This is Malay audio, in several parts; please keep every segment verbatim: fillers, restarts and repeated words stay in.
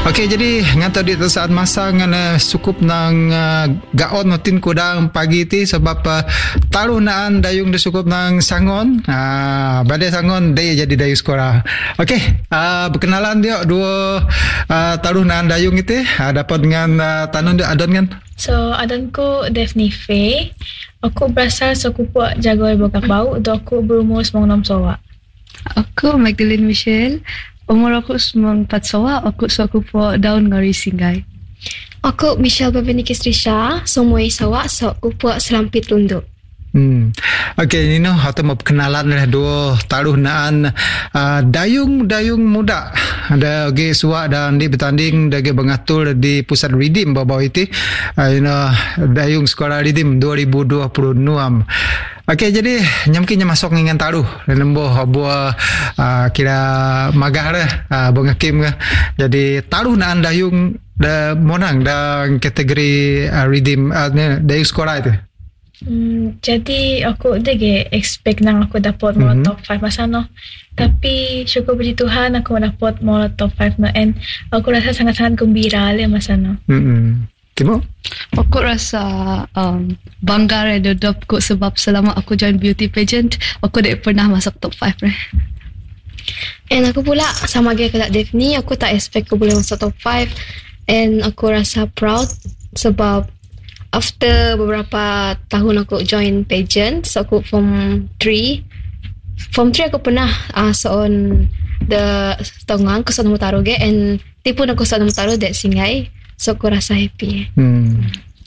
Okey, jadi ngata di saat masa ngana cukup nang uh, gaon notin kudang pagi ti sebab uh, taruh naan dayung de cukup nang sangon. Ah, uh, badai sangon day jadi dayung sekolah. Okey, uh, berkenalan dia dua uh, taruh naan dayung itu uh, dapat dengan uh, tanun dia adon kan. So, adanku Daphne Faye. Aku berasal sekupuk Jagoy Bokak Bau dan aku berumur sembilan enam sawa. Aku Magdalene Michelle. Umur aku sembilan empat sawa. Aku sekupuk Daun Ngari Singgai. Aku Michelle Babenikis Trisha. Semua sawa sekupuk Selampit Lunduk. Hmm. Okey, Nino, atau mau perkenalan lah dua taruh naan uh, dayung-dayung muda. Ada okay, suak dan di bertanding dagi bengatul di pusat redeem bawah itu. Uh, you know, dayung sekolah redeem dua ribu dua puluh enam. Okey, jadi nyamkinya masuk dengan taruh lembuh buah uh, kira magah dah uh, bengakim ke. Jadi taruh naan dayung da monang dan kategori uh, redeem uh, dayung sekolah itu. Hmm, jadi aku dege expect nang aku dapat mau mm-hmm. top five masa no. Tapi syukur puji Tuhan aku dapat mau top five no, and aku rasa sangat-sangat gembira le masa no. Hmm. Timo? Aku rasa um, bangga re dodopku sebab selama aku join beauty pageant aku dah pernah masuk top five re. And aku pula sama gaya kat Daphne, aku tak expect aku boleh masuk top five, and aku rasa proud sebab after beberapa tahun aku join pageant, so aku form three. Form three aku pernah uh, soon the tongang ko sa Mutaro ge, and tipon ako sa Mutaro de Singay. So aku rasa happy. Hmm.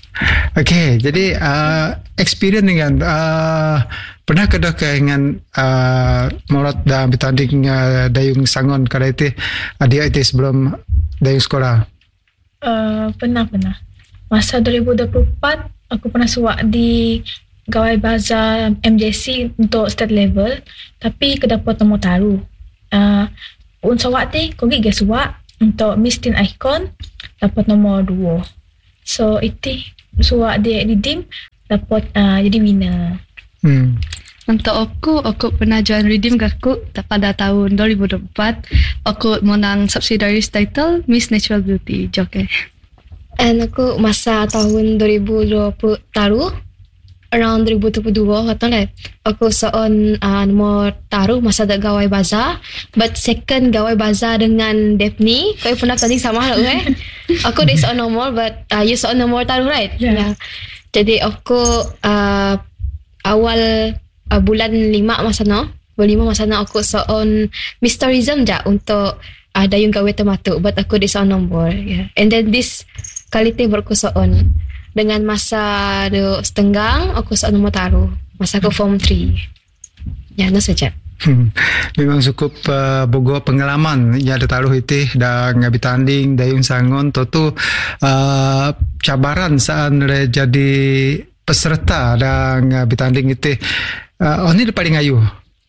Okay, jadi uh, experience dengan uh, pernah ke dah dengan uh, Morat dan bertanding uh, dayung sangon kala itu dia itu sebelum dayung sekolah? Uh, pernah pernah. Masa dua ribu dua puluh empat, aku pernah suak di Gawai Bazaar M J C untuk state level. Tapi kedapat nombor taruh. Uh, un suak ni, kau gigi suak untuk Miss Teen Icon, dapat nombor dua. So, itu suak di redeem, dapat uh, jadi winner. Hmm. Untuk aku, aku pernah join redeem aku pada tahun dua ribu dua puluh empat. Aku menang subsidiaries title Miss Natural Beauty Jockey. And aku masa tahun dua ribu dua puluh taruh around dua ribu dua puluh dua kata lah aku soon uh, nomor taruh masa ada Gawai Bazaar, but second Gawai Bazaar dengan Daphne. Kau pernah tanding sama lah eh? Aku di soon nomor, but uh, you soon nomor taruh, right? Yeah. Yeah. Jadi aku uh, awal uh, bulan lima masa no bulan lima masa no aku soon Miss Tourism je untuk uh, dayung Gawai Termatuk, but aku di soon nombor, yeah. And then this kali tu berkusoon dengan masa do setenggang aku soal nombor taruh masa aku form three. Ya, no saja. Hmm. Memang cukup uh, bogo pengalaman ya ada taruh itu dan ngabi tanding dayung sangon tu tu uh, cabaran saat jadi peserta dan ngabi tanding itu. Uh, oh ni paling ayu.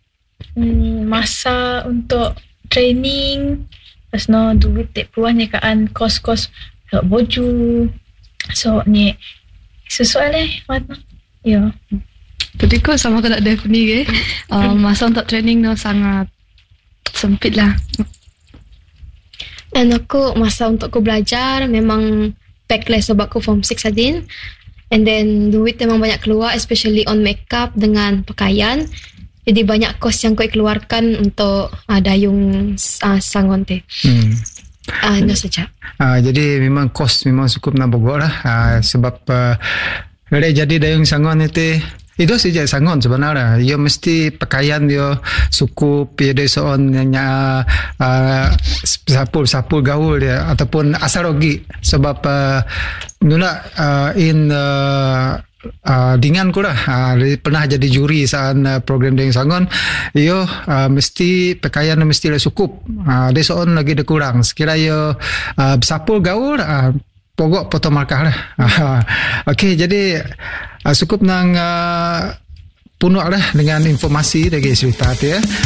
Hmm, masa untuk training, pas no duit tak peluangnya kan kos-kos baju, so ni sesuai leh mana ya. Jadi kau sama kena Daphne ke uh, masa untuk training no sangat sempit lah. Dan aku masa untuk aku belajar memang pack lah sebab aku form six adin, and then duit memang banyak keluar, especially on makeup dengan pakaian. Jadi banyak kos yang kau keluarkan untuk uh, dayung uh, sangon teh. Hmm. Ah, uh, no saja. Uh, jadi memang kos memang cukup nak bogor lah uh, sebab uh, jadi dayung sangon itu itu saja sangon sebenarnya. Dia mesti pakaian dia cukup, dia seon nya uh, sapul sapul gaul dia ataupun asarogi sebab uh, nuna uh, in uh, Uh, dengan ku lah uh, pernah jadi juri saat uh, program Dayung Sangon. Yo uh, mesti pakaian mesti lah cukup. Uh, dia seorang lagi dia kurang. Sekira yo uh, sapul gaul uh, pokok potong markah lah. Uh, Okey, jadi uh, cukup nang uh, punuh lah dengan informasi dari cerita tu ya.